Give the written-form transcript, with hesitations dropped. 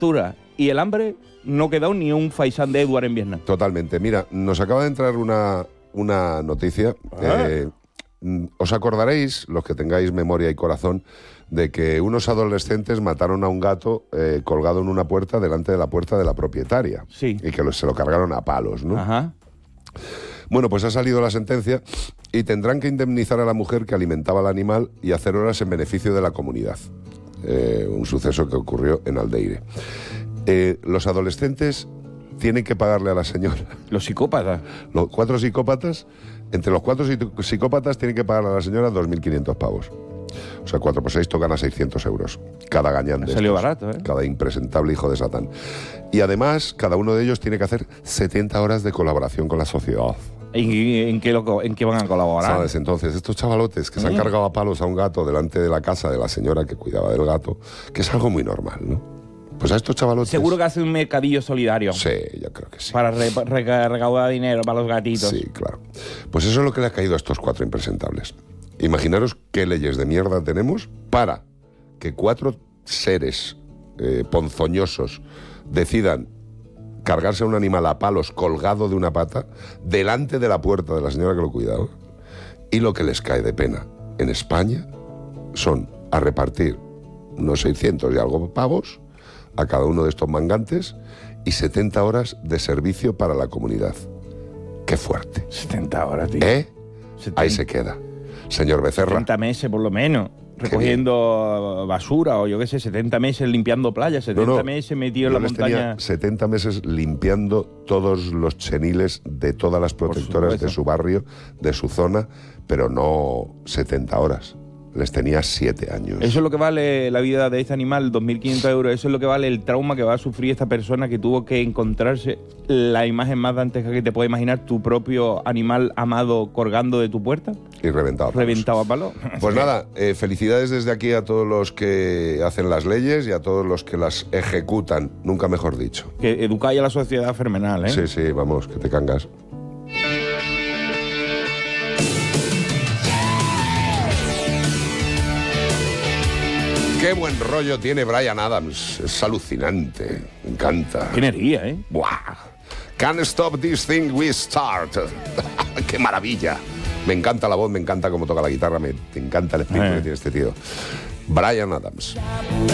factura y el hambre, no ha quedado ni un faisán de Edward en Vietnam. Totalmente. Mira, nos acaba de entrar una noticia. Os acordaréis, los que tengáis memoria y corazón, de que unos adolescentes mataron a un gato colgado en una puerta delante de la puerta de la propietaria. Sí. Y que se lo cargaron a palos, ¿no? Ajá. Bueno, pues ha salido la sentencia y tendrán que indemnizar a la mujer que alimentaba al animal y hacer horas en beneficio de la comunidad. Un suceso que ocurrió en Aldeire. Los adolescentes tienen que pagarle a la señora. Los psicópatas. Los 4 psicópatas, entre los 4 psicópatas tienen que pagarle a la señora 2.500 pavos. O sea, 4 por 6 tocan a 600 euros. Cada gañán de Salió estos. barato, ¿eh? Cada impresentable hijo de Satán. Y además, cada uno de ellos tiene que hacer 70 horas de colaboración con la sociedad. ¿En qué van a colaborar? ¿Sabes? Entonces, estos chavalotes que se han cargado a palos a un gato delante de la casa de la señora que cuidaba del gato, que es algo muy normal, ¿no? Pues a estos chavalotes... Seguro que hacen un mercadillo solidario. Sí, yo creo que sí. Para recaudar dinero para los gatitos. Sí, claro. Pues eso es lo que le ha caído a estos 4 impresentables. Imaginaros qué leyes de mierda tenemos para que 4 seres ponzoñosos decidan cargarse a un animal a palos colgado de una pata delante de la puerta de la señora que lo cuidaba. Y lo que les cae de pena en España son a repartir unos 600 y algo pavos a cada uno de estos mangantes y 70 horas de servicio para la comunidad. ¡Qué fuerte! 70 horas, tío. 70. Ahí se queda. Señor Becerra. 70 meses por lo menos, recogiendo basura o yo qué sé, 70 meses limpiando playas, 70 meses metido en la montaña. 70 meses limpiando todos los cheniles de todas las protectoras de su barrio, de su zona, pero no 70 horas. Les tenía 7 años. Eso es lo que vale la vida de este animal, 2.500 euros. Eso es lo que vale el trauma que va a sufrir esta persona que tuvo que encontrarse la imagen más dantesca que te puedes imaginar, tu propio animal amado colgando de tu puerta. Y reventado. Reventado a palo. Pues nada, felicidades desde aquí a todos los que hacen las leyes y a todos los que las ejecutan, nunca mejor dicho. Que educáis a la sociedad fenomenal, ¿eh? Sí, sí, vamos, que te cangas. Qué buen rollo tiene Bryan Adams. Es alucinante. Me encanta. Qué energía, ¿eh? ¡Buah! Can't stop this thing we start. ¡Qué maravilla! Me encanta la voz, me encanta cómo toca la guitarra, me encanta el espíritu que tiene este tío. Bryan Adams.